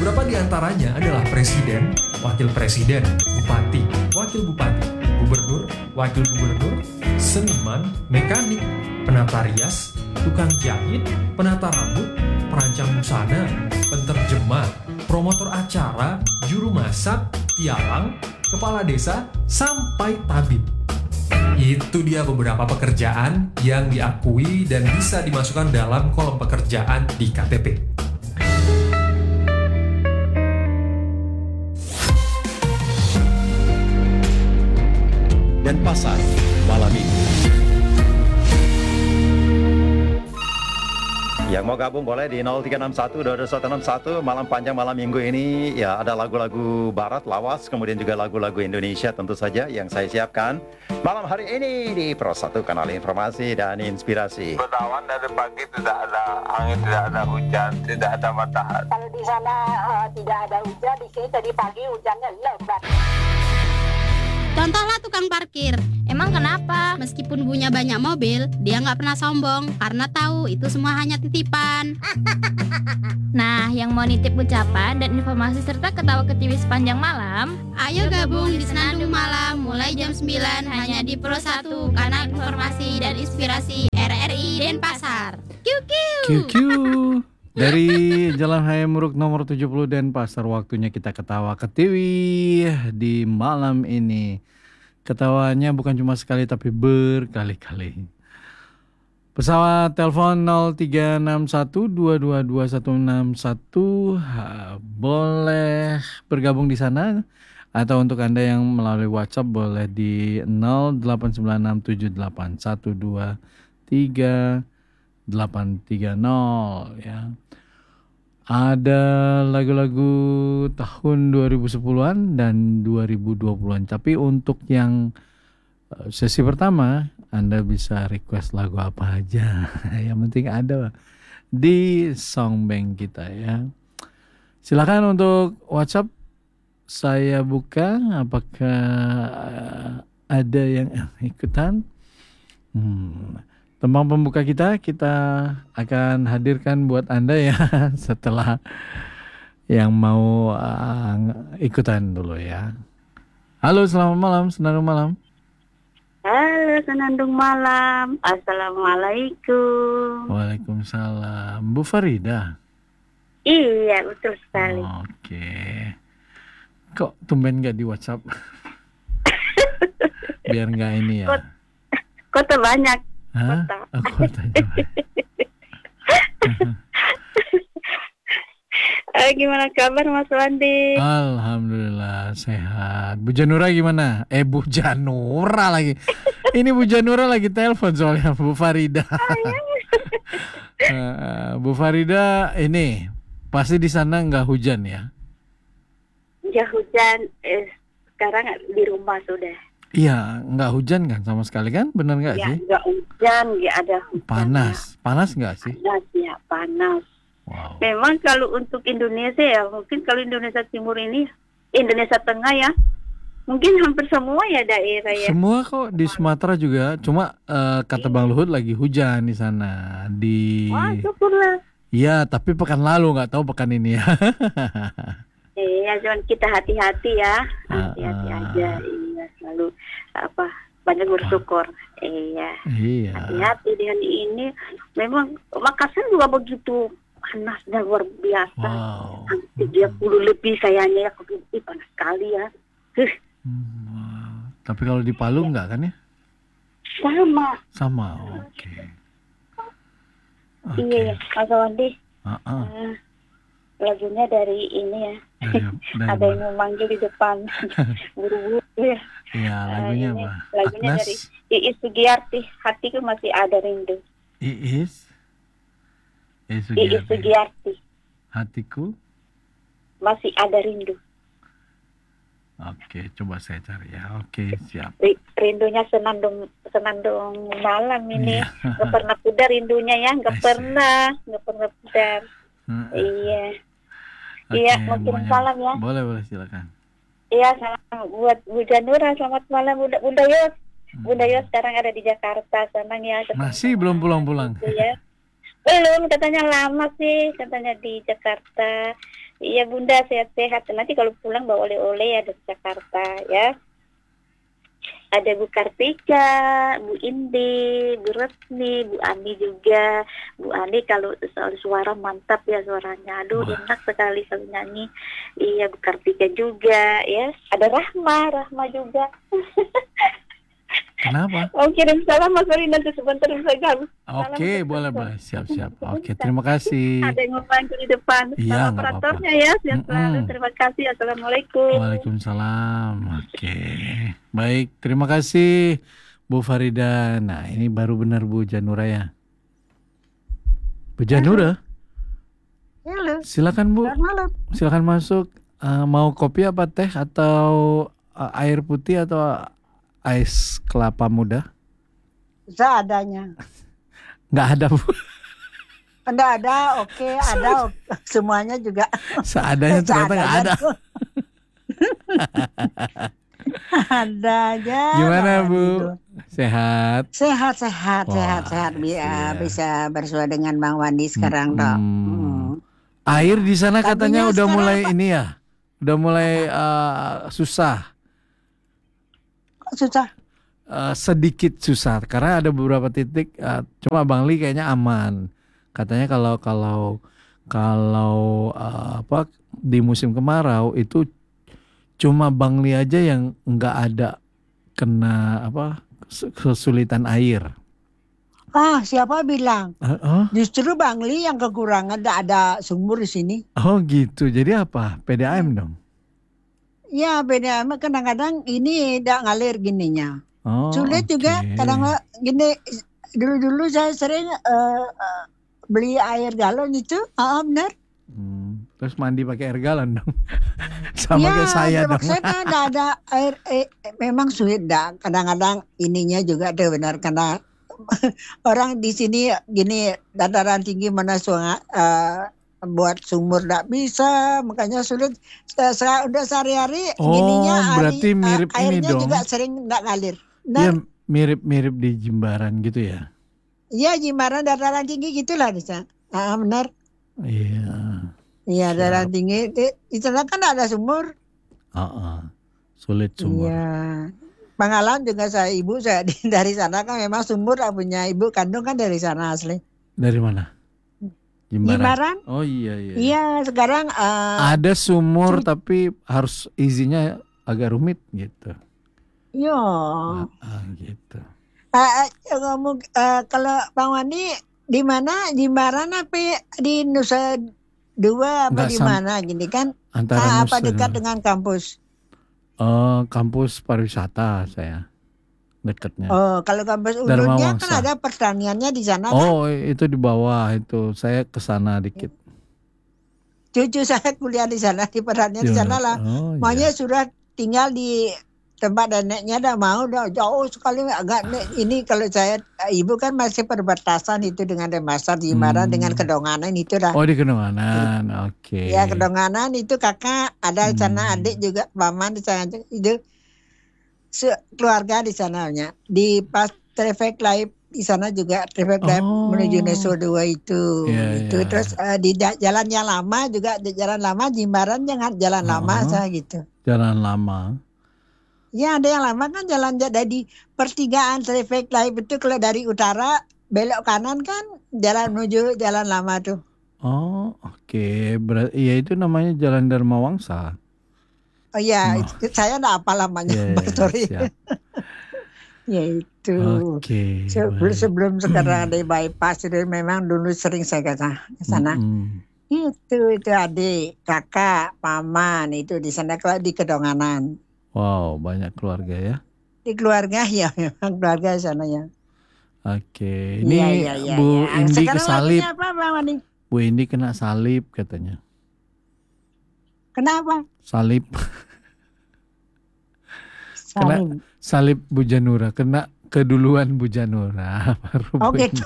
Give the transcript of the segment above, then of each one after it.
Beberapa di antaranya adalah presiden, wakil presiden, bupati, wakil bupati, gubernur, wakil gubernur, seniman, mekanik, penata rias, tukang jahit, penata rambut, perancang busana, penterjemah, promotor acara, juru masak, pialang, kepala desa, sampai tabib. Itu dia beberapa pekerjaan yang diakui dan bisa dimasukkan dalam kolom pekerjaan di KTP. Denpasar malam ini. Yang mau gabung boleh di 0361 malam panjang malam minggu ini. Ya, ada lagu-lagu barat lawas, kemudian juga lagu-lagu Indonesia tentu saja yang saya siapkan malam hari ini di Pro 1 Kanal Informasi dan Inspirasi. Bertawan dari pagi, tidak ada angin, tidak ada hujan, tidak ada matahari. Kalau di sana tidak ada hujan, di sini tadi pagi hujannya lebat. Contohlah tukang parkir. Emang kenapa? Meskipun punya banyak mobil, dia nggak pernah sombong karena tahu itu semua hanya titipan. Nah, yang mau nitip ucapan dan informasi serta ketawa ketiwi sepanjang malam, ayo gabung di Senandung Malam mulai jam 9 hanya di Pro 1 Kanal Informasi dan Inspirasi RRI Denpasar. QQ dari Jalan Hayam Muruk nomor 70 Denpasar. Waktunya kita ketawa ketiwi di malam ini. Ketawanya bukan cuma sekali tapi berkali-kali. Pesawat telepon 0361222161 boleh bergabung di sana, atau untuk Anda yang melalui WhatsApp boleh di 08967823 ya. Ada lagu-lagu tahun 2010-an dan 2020-an. Tapi untuk yang sesi pertama, Anda bisa request lagu apa aja. Yang penting ada di songbank kita ya. Silakan untuk WhatsApp saya buka. Apakah ada yang ikutan? Tembang pembuka kita akan hadirkan buat Anda ya setelah yang mau ikutan dulu ya. Halo, selamat malam, Senandung Malam. Halo, Senandung Malam. Assalamualaikum. Waalaikumsalam. Bu Farida. Iya, betul sekali. Oke. Kok tumben gak di WhatsApp? Biar gak ini ya. Kota banyak. Hah? Aku tanya. Gimana kabar Mas Wandi? Alhamdulillah sehat. Bu Janura gimana? Bu Janura lagi. Ini Bu Janura lagi telepon soalnya Bu Farida. Bu Farida ini pasti di sana nggak hujan ya? Ya hujan. Sekarang di rumah sudah. Iya, nggak hujan kan sama sekali kan? Benar nggak sih? Ya, nggak hujan, nggak ada hujan. Panas nggak sih? Panas ya, panas. Wow. Memang kalau untuk Indonesia ya, mungkin kalau Indonesia Timur ini, Indonesia Tengah ya, mungkin hampir semua ya daerah ya. Semua kok di Sumatera juga, cuma kata Bang Luhut lagi hujan di sana. Wah, syukurlah. Iya, tapi pekan lalu nggak tahu pekan ini ya. Iya, cuman kita hati-hati ya, hati-hati aja. Iya, selalu banyak bersyukur. Iya. Hati-hati dengan ini. Memang Makassar juga begitu panasnya luar biasa. Wow. 30 lebih kayaknya ya, panas sekali ya. Tapi kalau di Palu enggak kan ya? Sama. Oke. Iya, Mas Wandi. Lagunya dari ini ya. Dari ada yang memanggil di depan. Buru-buru ya. Iya, lagunya apa? Lagunya Agnes? dari Iis Sugiarti. Hatiku masih ada rindu. Iis Sugiarti. Hatiku masih ada rindu. Oke, coba saya cari ya. Oke, siap. Rindunya senandung malam ini. Iya. Nggak pernah pudar rindunya ya. Nggak pernah pudar. Iya. Iya, mau kirim salam ya. Boleh, silakan. Iya, salam buat Bu Janura. Selamat malam Bunda Yos. Bunda Yos sekarang ada di Jakarta. Senang ya. Masih belum pulang-pulang. Ya. Belum, katanya lama sih. Katanya di Jakarta. Iya Bunda, sehat-sehat. Nanti kalau pulang bawa oleh-oleh ya dari Jakarta ya. Ada Bu Kartika, Bu Indi, Bu Retni, Bu Ani juga. Bu Ani kalau soal suara mantap ya suaranya. Aduh, enak sekali kalau nyanyi. Iya, Bu Kartika juga ya. Ada Rahma juga. Kenapa? Mau kirim salam Mas Ori nanti sebentar saya harus. Oke, boleh. Siap. Oke, terima kasih. Ada yang membantu di depan. Iya, Sama nggak operatornya ya. Sehat selalu. Terima kasih. Assalamualaikum. Waalaikumsalam. Oke. Baik, terima kasih Bu Farida. Nah, ini baru benar Bu Janura ya. Bu Janura? Halo. Silakan Bu. Selamat malam. Silakan masuk. Mau kopi apa teh atau air putih atau ais kelapa muda? Seadanya. Nggak ada Bu. Nggak ada, oke, ada. Semuanya juga. Seadanya ternyata nggak ada. Ada aja. Gimana Bu? Gitu. Sehat? Sehat. Iya. Bisa bersua dengan Bang Wandi sekarang toh. Air di sana katanya Tadinya udah sekarang mulai apa? ini ya. Udah mulai susah. Susah. Sedikit susah karena ada beberapa titik cuma Bang Li kayaknya aman. Katanya kalau di musim kemarau itu cuma Bang Li aja yang nggak ada kena kesulitan air. Siapa bilang? Justru Bang Li yang kekurangan ada sumur di sini. Oh gitu. Jadi apa? PDAM dong. Ya beda, kadang-kadang ini tidak ngalir gininya. Sulit oke. juga kadang gini. Dulu saya sering beli air galon itu, benar. Terus mandi pakai air galon dong. Sama kayak saya dong. Maksudnya tidak ada air, memang sulit dah. Kadang-kadang ininya juga ada benar karena orang di sini gini dataran tinggi mana buat sumur tidak bisa, makanya sulit. Saya udah sehari-hari gininya berarti mirip ini airnya dong. juga sering tidak ngalir. Iya, mirip di Jimbaran gitu ya. Iya, Jimbaran dataran tinggi gitulah di sana. Benar. Iya, dataran tinggi di sana kan ada sumur. Sulit sumur. Iya. Pengalaman juga ibu saya dari sana kan memang sumur punya ibu kandung kan dari sana asli. Dari mana? Jimbaran. Oh iya. Iya, sekarang ada sumur tapi harus izinnya agak rumit gitu. Iya. Gitu. Kalau Bang Wandi di mana? Jimbaran apa di Nusa Dua apa di mana gini kan? Antara apa Nusa dekat dengan kampus? Kampus pariwisata saya. Dekatnya. Kalau kampus Dharma Unurnya Wangsa. kan ada pertaniannya di sana kan? Itu di bawah itu. Saya ke sana dikit. Cucu saya kuliah di sana di pertanian di sana lah. Maunya sudah tinggal di tempat neneknya dah mau dah jauh sekali agak ini kalau saya ibu kan masih perbatasan itu dengan Denpasar Jimbaran dengan Kedonganan itu dah. Oh di Kedonganan. Oke. Ya Kedonganan itu kakak ada di sana adik juga paman di sana itu keluarga di sananya di pas traffic light di sana juga traffic light menuju Nusa Dua itu terus di jalan yang lama juga di jalan lama Jimbaran jangan jalan lama saya gitu. Jalan lama. Ya ada yang lama kan jalan dari pertigaan traffic light itu kalau dari utara belok kanan kan jalan menuju jalan lama tuh. Oke. Berarti ya itu namanya Jalan Dharma Wangsa. Oh iya, saya enggak apa lamanya, sorry. Ya itu. Oke. Sebelum sekarang ada bypass itu memang dulu sering saya ke sana. Itu adik, kakak, paman itu di sana kalau di Kedonganan. Wow, banyak keluarga ya. Di keluarga ya memang keluarga di sana ya. Oke. Ini Bu Indi kesalip. Apa, Bang Wandi? Bu Indi kena salib katanya. Kenapa? Salib. Kena salib Bu Janura, kena keduluan Bu Janura. Baru gitu.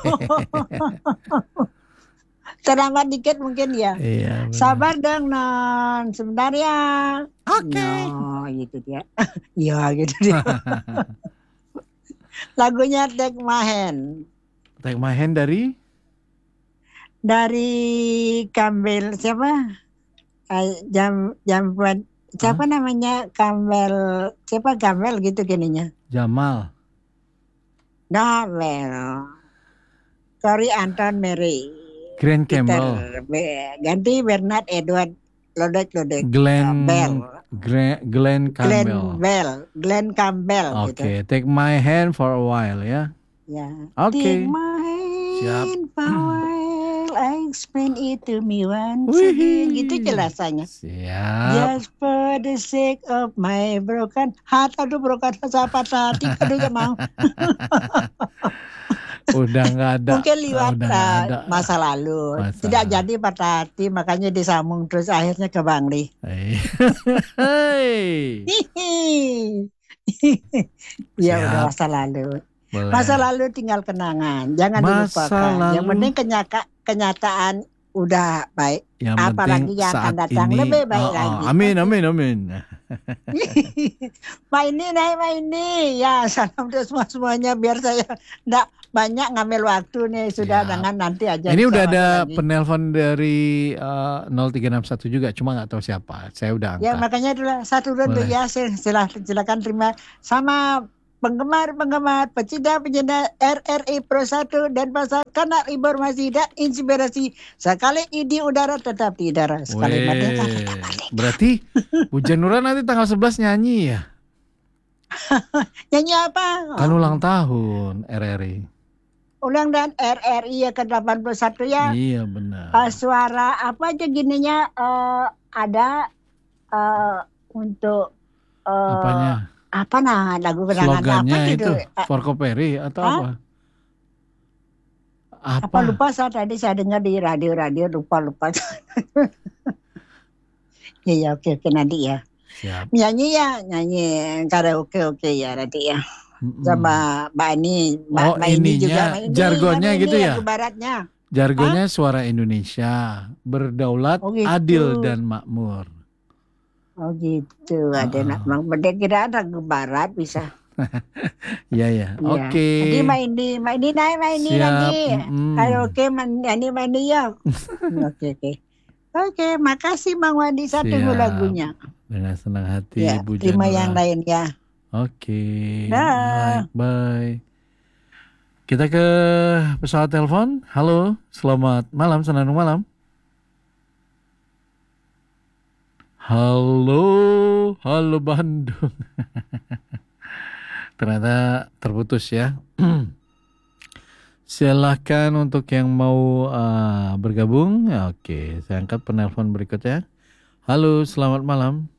Terlambat dikit mungkin ya. Iya. Sabar dong non, sebentar ya. Oke. No, gitu dia. Ya gitu dia. Lagunya Tek Mahen. Tek Mahen dari Kambel siapa? jam buat siapa namanya Gambel gitu gininya. Jamal. Novel. Cory Anton Mary. Grant Peter, Campbell. ganti Bernard Edward Lodek. Glenn Campbell. Glenn Campbell gitu. Oke, Take My Hand for a While ya. Ya. Oke. Take my hand for a while, I explain it to me once again. Gitu jelasannya. Siap. Just for the sake of my broken heart. Aduh, broken heart, patah hati. Aduh, gak mau. Udah nggak ada. Mungkin liwat Udah nggak ada. masa lalu. Tidak jadi patah hati, makanya disambung terus akhirnya ke Bangli. Ya udah masa lalu. Boleh. Masa lalu tinggal kenangan, jangan dilupakan. Yang penting kenyataan udah baik. Yang apalagi yang akan datang ini, lebih baik lagi. Amin. Ini ya, salam untuk semuanya biar saya enggak banyak ngambil waktu nih, sudah dengan nanti aja. Ini udah ada penelpon dari 0361 juga, cuma nggak tahu siapa. Saya udah angkat. Ya makanya dulu satu dulu ya, silakan terima sama penggemar pecinta RRI Pro 1 dan pasar karena informasi dan inspirasi sekali di udara tetap di udara sekali merdeka. Berarti Bu Janura nanti tanggal 11 nyanyi ya? Nyanyi apa? Kan ulang tahun RRI. Ulang dan RRI ya ke-81 ya. Iya benar. Suara apa aja gininya ada untuk apanya? Apa lagu kenangan slogannya apa itu Forkoperi atau apa? Apa lupa tadi saya dengar di radio lupa. Ya oke nanti ya. Siap. Nyanyi karaoke ya nanti ya. Sama Mbak ini juga. Jargonnya gitu ya? Baratnya. Jargonnya suara Indonesia, berdaulat, gitu. Adil dan makmur. Oh gitu, ada kira ada ke barat bisa. Iya. Oke. Jadi main ini lagi. Karaoke main ya. Oke, makasih Bang Wadi, saya tunggu lagunya. Dengan senang hati ya, Bu Janura. Terima yang lain ya. Oke. Bye. Kita ke pesawat telepon. Halo, selamat malam, senandung malam. Halo Bandung. Ternyata terputus ya. Silahkan untuk yang mau bergabung. Ya, oke, saya angkat penelpon berikutnya. Halo, selamat malam.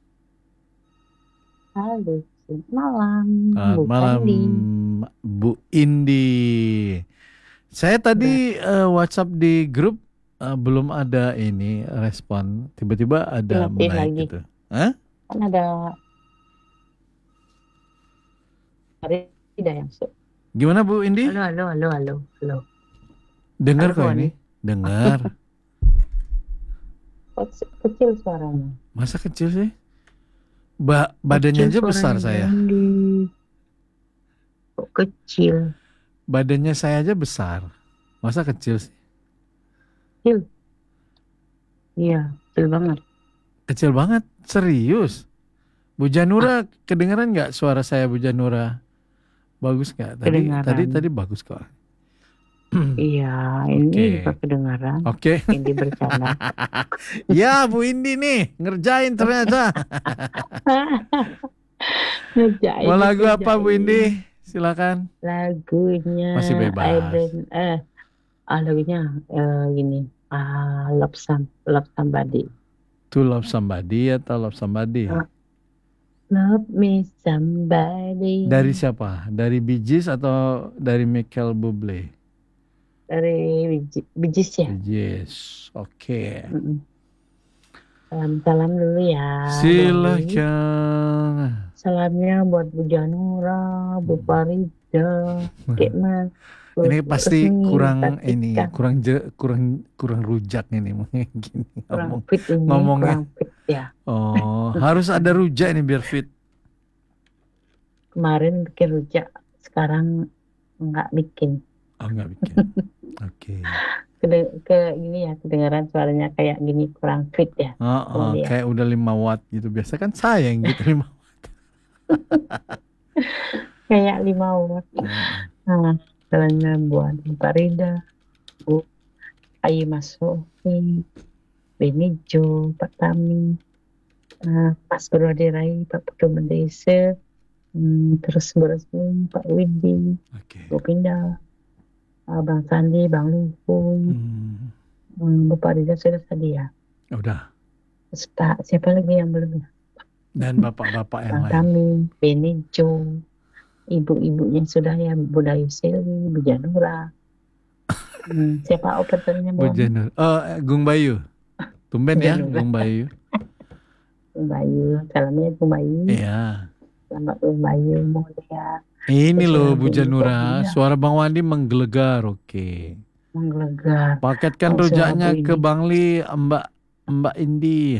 Halo, selamat malam. Selamat malam, Bu Indi. Saya tadi WhatsApp di grup. Belum ada ini respon, tiba-tiba ada menaik lagi. Gitu. Hah? Kan ada tidak yang Gimana Bu Indi? Halo. Dengar kok ini? Dengar. Kecil suaranya. Masa kecil sih? Badannya aja besar saya. Kok kecil? Badannya saya aja besar. Masa kecil sih? Kecil. Iya, kecil banget. Kecil banget, serius. Bu Janura, kedengeran nggak suara saya Bu Janura? Bagus nggak? Tadi bagus kok. Iya, ini juga kedengaran. Oke. Indi bercanda. Ya, Bu Indi nih ngerjain ternyata. Ngerjain. Mau lagu apa Bu Indi? Silakan. Lagunya masih bebas. Lagunya gini. Love Somebody. To Love Somebody atau Love Somebody? Love Me Somebody. Dari siapa? Dari Bee Gees atau dari Michael Bublé? Dari Bee Gees ya. Bee Gees, oke. Salam dulu ya. Silakan. Salamnya buat Bu Janura, Bu Farida, Kekma. Ini pasti kurang ini, kurang rujak ini gini ngomongnya. Kurang fit ya. Oh, harus ada rujak ini biar fit. Kemarin bikin rujak, sekarang nggak bikin. Oh, nggak bikin. Oke. ini ya, kedengaran suaranya kayak gini kurang fit ya. Kayak udah 5 watt gitu. Biasa kan saya yang gitu 5 watt. Kayak 5 watt. Nah, jalannya buat Pak Rida, Bu Ayi Masofi, Benijo, Pak Tami, Mas Brodherai, Pak Putu Mendesa, terus beresmi Pak Widi, Bu Pindah, Bang Sandi, Bang Luhun, Bapak Rida sudah sedia. Udah. Siapa lagi yang belum? Dan bapak-bapak yang Bang lain. Tami, Benijo, ibu-ibunya sudah ya, Bu Dayu Selvi, Bu Janura. Siapa operatornya? Bu Janur. Gung Bayu. Tumben ya, Gung Bayu. Gung Bayu, salamnya Gung Bayu. Iya. Selamat Gung Bayu, Mulia. Ini loh Bu Janura, suara Bang Wandi menggelegar, oke. Menggelegar. Paketkan rujaknya ke Bangli, Mbak Indi.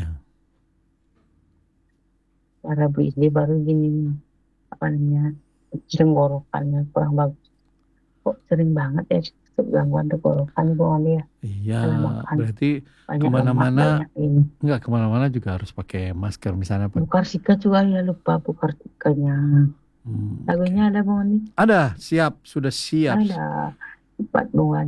Suara Bu Indi baru gini, apa namanya, tenggorokannya kurang bagus. Kok sering banget ya gangguan tenggorokan Bu Wandi ya? Iya, berarti kemana-mana, enggak kemana-mana juga harus pakai masker misalnya. Bu Karsika juga ya, lupa Bu Karsikanya. Lagunya ada Bu Wandi? Ada, siap, sudah siap. Ada, 4 bulan.